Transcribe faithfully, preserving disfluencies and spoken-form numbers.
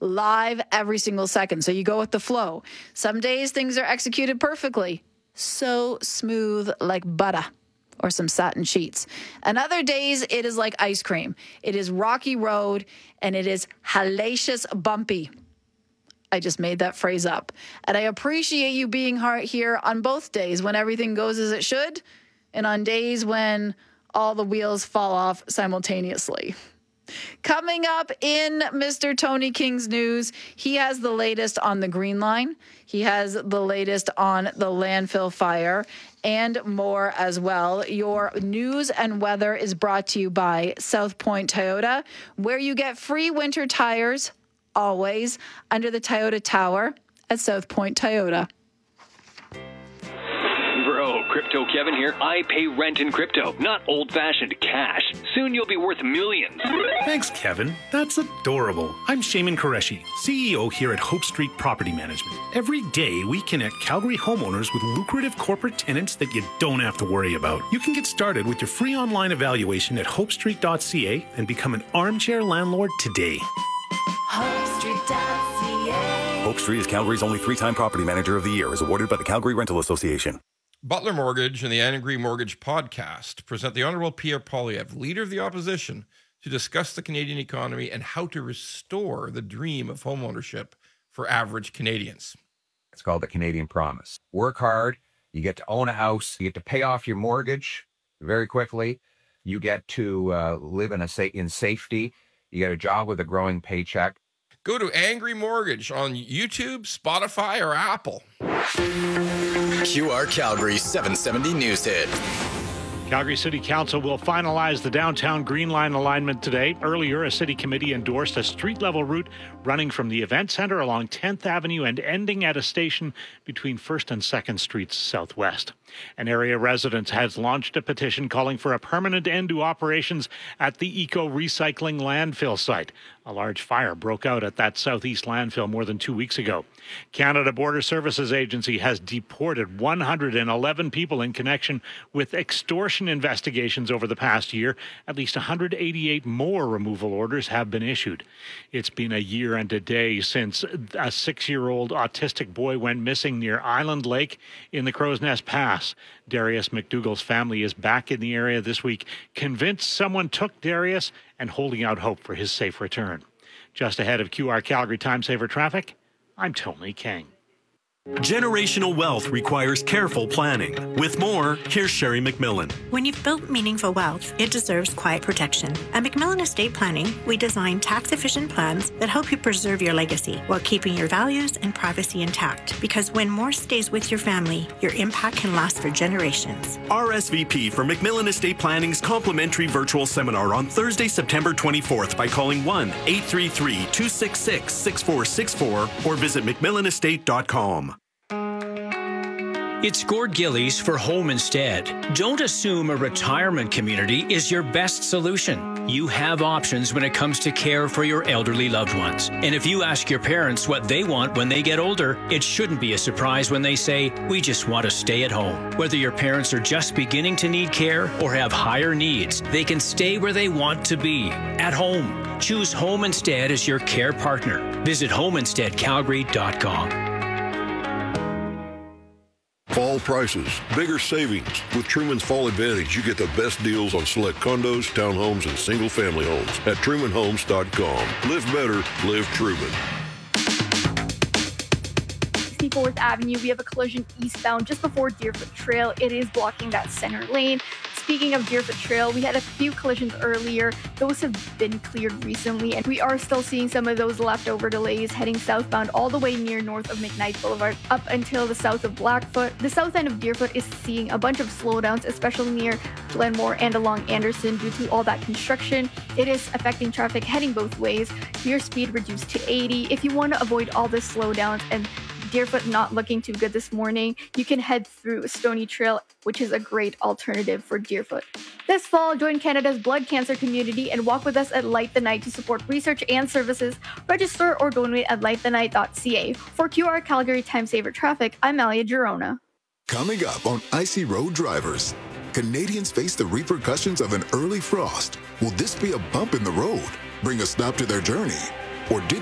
live every single second. So you go with the flow. Some days things are executed perfectly. So smooth like butter or some satin sheets. And other days it is like ice cream. It is rocky road and it is hellacious bumpy. I just made that phrase up. And I appreciate you being here on both days when everything goes as it should and on days when all the wheels fall off simultaneously. Coming up in Mister Tony King's news, he has the latest on the Green Line. He has the latest on the landfill fire and more as well. Your news and weather is brought to you by South Point Toyota, where you get free winter tires always under the Toyota Tower at South Point Toyota. Bro, Crypto Kevin here. I pay rent in crypto, not old-fashioned cash. Soon you'll be worth millions. Thanks, Kevin. That's adorable. I'm Shaman Qureshi, C E O here at Hope Street Property Management. Every day, we connect Calgary homeowners with lucrative corporate tenants that you don't have to worry about. You can get started with your free online evaluation at hope street dot c a and become an armchair landlord today. hope street dot c a Hope Street is Calgary's only three-time property manager of the year, as awarded by the Calgary Rental Association. Butler Mortgage and the Angry Mortgage podcast present the Honourable Pierre Poilievre, Leader of the Opposition, to discuss the Canadian economy and how to restore the dream of homeownership for average Canadians. It's called the Canadian Promise. Work hard, you get to own a house, you get to pay off your mortgage very quickly, you get to uh, live in a sa- in safety, you get a job with a growing paycheck. Go to Angry Mortgage on YouTube, Spotify, or Apple. Q R Calgary seven seventy News Hit. Calgary City Council will finalize the downtown Green Line alignment today. Earlier, a city committee endorsed a street-level route running from the event center along tenth Avenue and ending at a station between first and second Streets southwest. An area resident has launched a petition calling for a permanent end to operations at the Eco Recycling landfill site. A large fire broke out at that southeast landfill more than two weeks ago. Canada Border Services Agency has deported one hundred eleven people in connection with extortion investigations over the past year. At least one hundred eighty-eight more removal orders have been issued. It's been a year and a day since a six-year-old autistic boy went missing near Island Lake in the Crow's Nest Pass. Darius McDougall's family is back in the area this week, convinced someone took Darius and holding out hope for his safe return. Just ahead of Q R Calgary Time Saver Traffic, I'm Tony King. Generational wealth requires careful planning. With more, here's Sherry McMillan. When you've built meaningful wealth, it deserves quiet protection. At McMillan Estate Planning, we design tax-efficient plans that help you preserve your legacy while keeping your values and privacy intact. Because when more stays with your family, your impact can last for generations. R S V P for McMillan Estate Planning's complimentary virtual seminar on Thursday, September twenty-fourth by calling one eight three three, two six six, six four six four or visit mcmillan estate dot com. It's Gord Gillies for Home Instead. Don't assume a retirement community is your best solution. You have options when it comes to care for your elderly loved ones. And if you ask your parents what they want when they get older, it shouldn't be a surprise when they say, we just want to stay at home. Whether your parents are just beginning to need care or have higher needs, they can stay where they want to be, at home. Choose Home Instead as your care partner. Visit home instead calgary dot com. Fall prices, bigger savings. With Truman's Fall Advantage, you get the best deals on select condos, townhomes, and single-family homes at truman homes dot com. Live better, live Truman. sixty-fourth Avenue, we have a collision eastbound just before Deerfoot Trail. It is blocking that center lane. Speaking of Deerfoot Trail, we had a few collisions earlier. Those have been cleared recently, and we are still seeing some of those leftover delays heading southbound all the way near north of McKnight Boulevard up until the south of Blackfoot. The south end of Deerfoot is seeing a bunch of slowdowns, especially near Glenmore and along Anderson due to all that construction. It is affecting traffic heading both ways. Your speed reduced to eighty. If you want to avoid all the slowdowns and Deerfoot not looking too good this morning, you can head through Stony Trail, which is a great alternative for Deerfoot. This fall, join Canada's blood cancer community and walk with us at Light the Night to support research and services. Register or donate at light the night dot c a. For Q R Calgary Time Saver Traffic, I'm Alia Girona. Coming up on Icy Road Drivers, Canadians face the repercussions of an early frost. Will this be a bump in the road, bring a stop to their journey, or did